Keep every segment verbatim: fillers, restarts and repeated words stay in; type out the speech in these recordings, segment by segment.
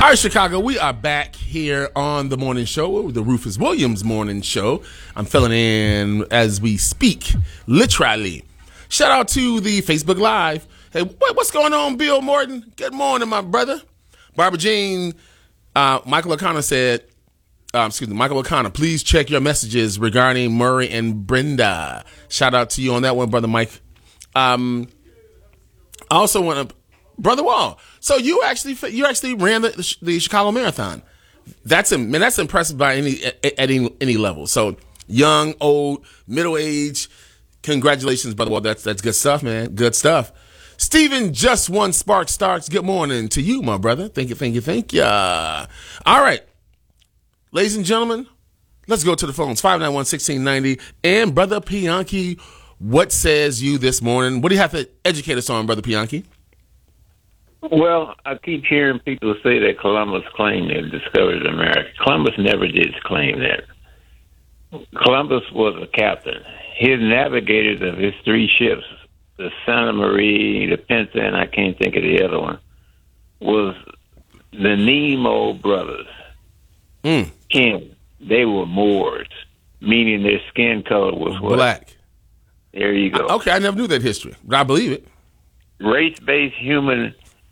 All right, Chicago, we are back here on the morning show, the Rufus Williams morning show. I'm filling in as we speak, literally. Shout out to the Facebook Live. Hey, what, what's going on, Bill Morton? Good morning, my brother. Barbara Jean, uh, Michael O'Connor said, uh, excuse me, Michael O'Connor, please check your messages regarding Murray and Brenda. Shout out to you on that one, Brother Mike. Um, I also want to, Brother Wall. So you actually you actually ran the, the Chicago Marathon. That's man, that's impressive by any at any any level. So young, old, middle age. Congratulations, Brother Wall. That's that's good stuff, man. Good stuff. Stephen, just one spark starts. Good morning to you, my brother. Thank you, thank you, thank you. All right, ladies and gentlemen, let's go to the phones. five nine one, one six nine zero. And Brother Pianki, what says you this morning? What do you have to educate us on, Brother Pianki? Well, I keep hearing people say that Columbus claimed they discovered America. Columbus never did claim that. Columbus was a captain. His navigators of his three ships, the Santa Maria, the Pinta, and I can't think of the other one, was the Nemo brothers. Mm. Ken, they were Moors, meaning their skin color was what? Black. There you go. Okay, I never knew that history, but I believe it. Race-based human...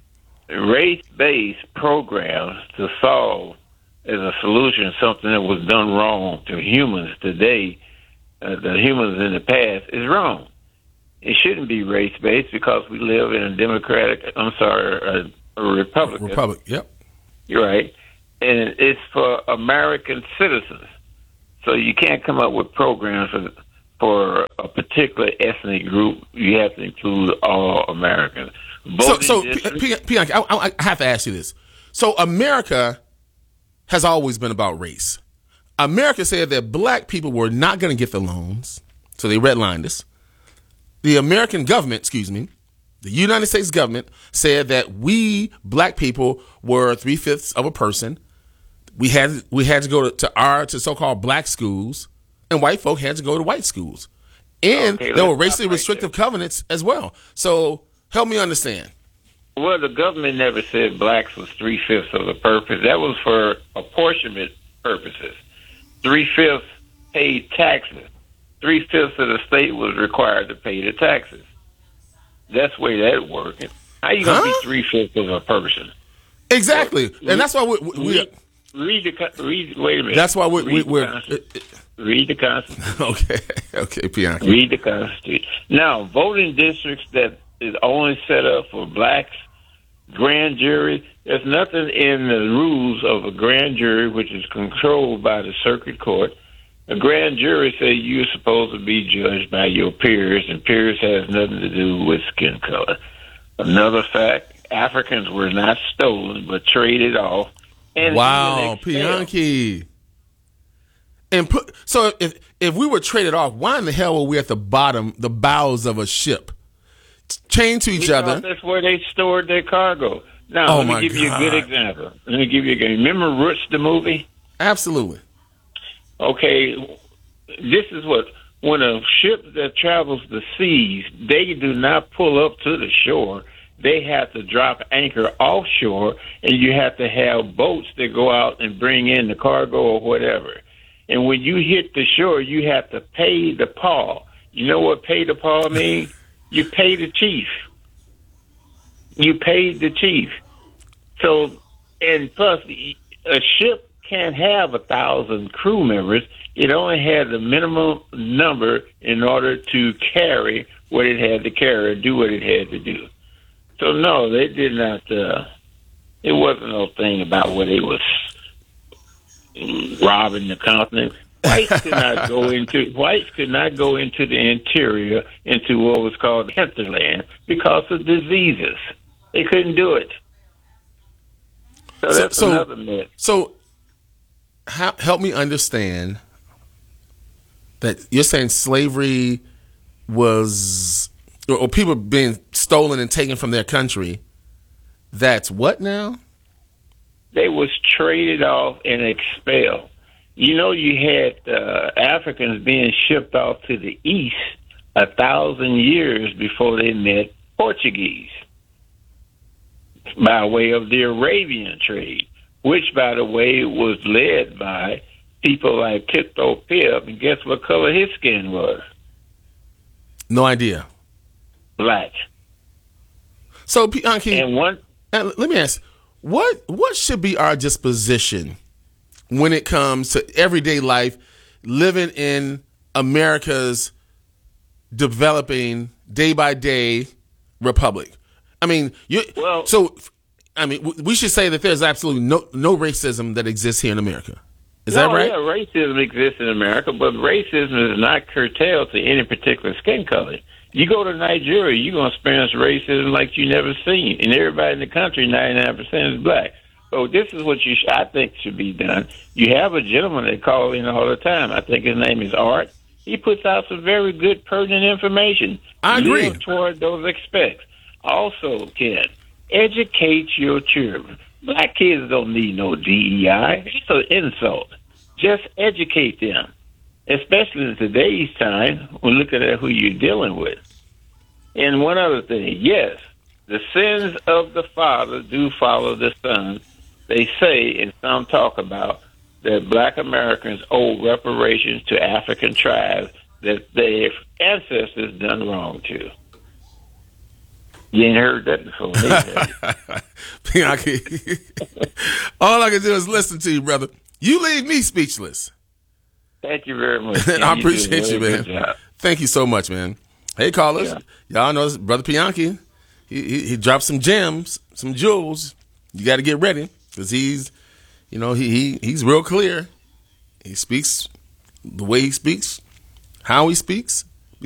race-based programs to solve as a solution something that was done wrong to humans today, uh, the humans in the past, is wrong. It shouldn't be race-based because we live in a democratic, I'm sorry, a, a republic. Republic, yep. You're right. And it's for American citizens. So you can't come up with programs for, for a particular ethnic group. You have to include all Americans. So, so Pianki, I, I have to ask you this. So America has always been about race. America said that black people were not going to get the loans, so they redlined us. The American government, excuse me, the United States government said that we black people were three-fifths of a person. We had we had to go to, to our to so-called black schools, and white folk had to go to white schools. And okay, there were racially right restrictive there. covenants as well. So help me understand. Well, the government never said blacks was three-fifths of the purpose. That was for apportionment purposes. Three-fifths paid taxes. Three-fifths of the state was required to pay the taxes. That's the way that worked. How you going to Huh? be three-fifths of a person? Exactly. Well, and that's why we, we, we read, read the co- read. Wait a minute. that's why we, we, read we're the Constitution. Read the Constitution. okay. Okay, Pianki. Read the Constitution. Now, voting districts that is only set up for blacks, grand jury, there's nothing in the rules of a grand jury, which is controlled by the circuit court. A grand jury says you're supposed to be judged by your peers, and peers has nothing to do with skin color. Another fact, Africans were not stolen, but traded off. And Wow, even expelled. Pianki. And put so if if we were traded off, why in the hell were we at the bottom, the bows of a ship, chained to each Because other? that's where they stored their cargo. Now, Oh, let me my give you a good God. example. Let me give you a good. Remember Roots, the movie? Absolutely. Okay, this is what when a ship that travels the seas, they do not pull up to the shore. They have to drop anchor offshore, and you have to have boats that go out and bring in the cargo or whatever. And when you hit the shore, you have to pay the paw. You know what pay the paw means? You pay the chief. You paid the chief. So, and plus, a ship can't have a thousand crew members. It only had the minimum number in order to carry what it had to carry, do what it had to do. So, no, they did not, uh, it wasn't no thing about where they was robbing the continent. Whites could not go into whites could not go into the interior, into what was called hinterland, because of diseases. They couldn't do it. So that's so, another myth. So, how, help me understand that you're saying slavery was, or, or people being stolen and taken from their country. That's what now? They was traded off and expelled. You know, you had uh, Africans being shipped off to the east a thousand years before they met Portuguese by way of the Arabian trade. which, by the way, was led by people like Tito Pip. And guess what color his skin was? No idea. Black. So, Bianchi, and one, and let me ask, what what should be our disposition when it comes to everyday life, living in America's developing day by day republic? I mean, you well, so I mean, we should say that there's absolutely no no racism that exists here in America. Is no, that right? Yeah, racism exists in America, but racism is not curtailed to any particular skin color. You go to Nigeria, you're going to experience racism like you never seen. And everybody in the country, ninety-nine percent is black. So this is what you sh- I think should be done. You have a gentleman that calls in all the time. I think his name is Art. He puts out some very good, pertinent information. I agree. Live toward those aspects. Also, Ken, educate your children. Black kids don't need no D E I. It's an insult. Just educate them, especially in today's time when looking at who you're dealing with. And one other thing, yes, the sins of the father do follow the son. They say, and some talk about, that black Americans owe reparations to African tribes that their ancestors done wrong to. You ain't heard that before, Bianchi. All I can do is listen to you, brother. You leave me speechless. Thank you very much. I appreciate you, man. Thank you so much, man. Hey, callers. Yeah. Y'all know this brother Bianchi. He, he he dropped some gems, some jewels. You got to get ready because he's, you know, he, he he's real clear. He speaks the way he speaks, how he speaks,